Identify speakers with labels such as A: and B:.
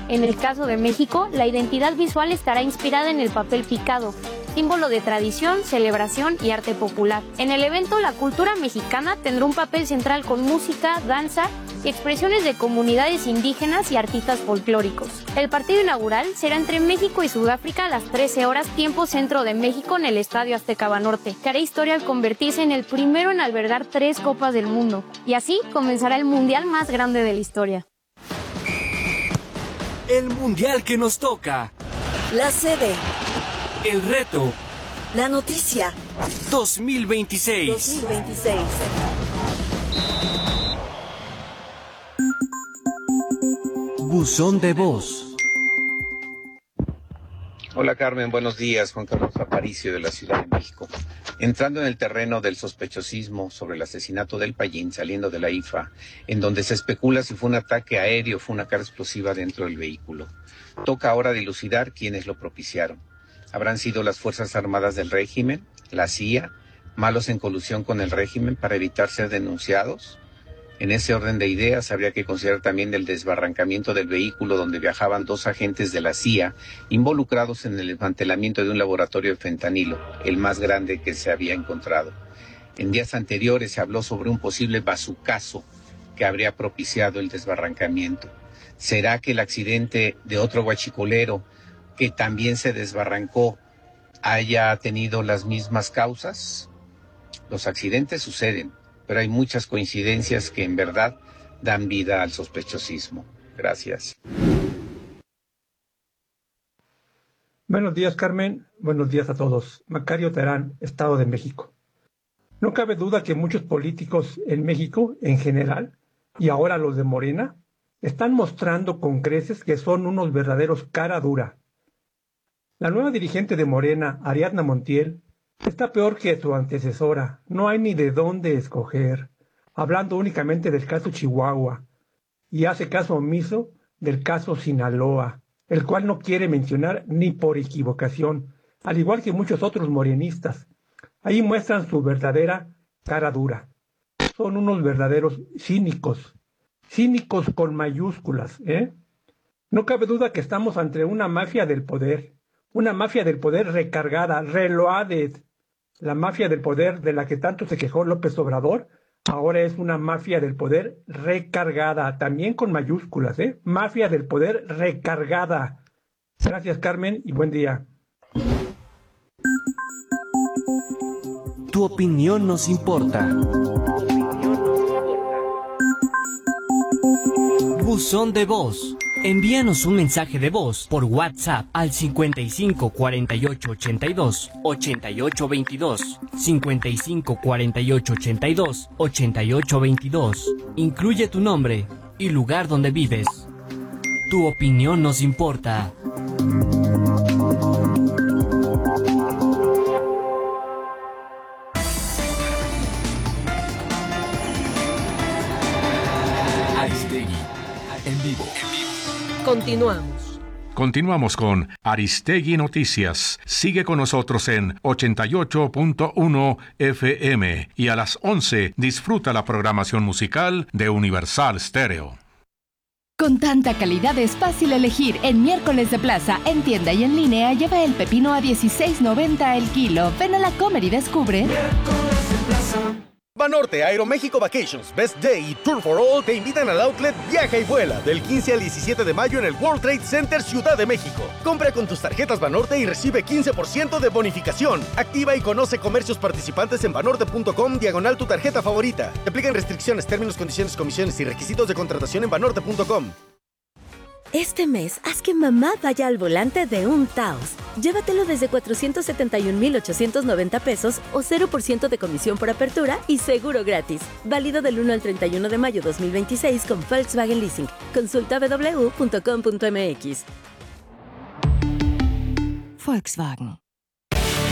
A: En el caso de México, la identidad visual estará inspirada en el papel picado, símbolo de tradición, celebración y arte popular. En el evento, la cultura mexicana tendrá un papel central con música, danza y expresiones de comunidades indígenas y artistas folclóricos. El partido inaugural será entre México y Sudáfrica a las 13 horas tiempo centro de México en el Estadio Azteca Banorte, que hará historia al convertirse en el primero en albergar 3 Copas del Mundo. Y así comenzará el mundial más grande de la historia.
B: El mundial que nos toca.
C: La sede.
B: El reto.
C: La noticia.
B: 2026.
D: Buzón de voz.
E: Hola Carmen, buenos días. Juan Carlos Aparicio de la Ciudad de México. Entrando en el terreno del sospechosismo sobre el asesinato del Payín saliendo de la IFA, en donde se especula si fue un ataque aéreo o fue una carga explosiva dentro del vehículo. Toca ahora dilucidar quiénes lo propiciaron. ¿Habrán sido las Fuerzas Armadas del régimen, la CIA, malos en colusión con el régimen para evitar ser denunciados? En ese orden de ideas, habría que considerar también el desbarrancamiento del vehículo donde viajaban 2 agentes de la CIA involucrados en el desmantelamiento de un laboratorio de fentanilo, el más grande que se había encontrado. En días anteriores se habló sobre un posible bazucazo que habría propiciado el desbarrancamiento. ¿Será que el accidente de otro guachicolero que también se desbarrancó haya tenido las mismas causas? Los accidentes suceden, pero hay muchas coincidencias que en verdad dan vida al sospechosismo. Gracias.
F: Buenos días, Carmen. Buenos días a todos. Macario Terán, Estado de México. No cabe duda que muchos políticos en México, en general, y ahora los de Morena, están mostrando con creces que son unos verdaderos cara dura. La nueva dirigente de Morena, Ariadna Montiel, está peor que su antecesora. No hay ni de dónde escoger, hablando únicamente del caso Chihuahua, y hace caso omiso del caso Sinaloa, el cual no quiere mencionar ni por equivocación, al igual que muchos otros morenistas. Ahí muestran su verdadera cara dura. Son unos verdaderos cínicos con mayúsculas, ¿eh? No cabe duda que estamos ante una mafia del poder recargada, reloaded. La mafia del poder de la que tanto se quejó López Obrador, ahora es una mafia del poder recargada, también con mayúsculas, ¿eh? Mafia del poder recargada. Gracias, Carmen, y buen día.
D: Tu opinión nos importa. Buzón de voz. Envíanos un mensaje de voz por WhatsApp al 55 48 82 88 22, 55 48 82 88 22. Incluye tu nombre y lugar donde vives. Tu opinión nos importa.
B: Aristegui, en vivo.
G: Continuamos con Aristegui Noticias. Sigue con nosotros en 88.1 FM y a las 11 disfruta la programación musical de Universal Stereo.
H: Con tanta calidad es fácil elegir. En Miércoles de Plaza, en tienda y en línea, lleva el pepino a $16.90 el kilo. Ven a la Comer y descubre.
I: Miércoles de Plaza. Banorte, Aeroméxico Vacations, Best Day y Tour for All te invitan al outlet Viaja y Vuela del 15 al 17 de mayo en el World Trade Center Ciudad de México. Compra con tus tarjetas Banorte y recibe 15% de bonificación. Activa y conoce comercios participantes en banorte.com/ tu tarjeta favorita. Te aplican restricciones, términos, condiciones, comisiones y requisitos de contratación en banorte.com.
J: Este mes, haz que mamá vaya al volante de un Taos. Llévatelo desde 471,890 pesos o 0% de comisión por apertura y seguro gratis. Válido del 1 al 31 de mayo 2026 con Volkswagen Leasing. Consulta www.com.mx.
H: Volkswagen.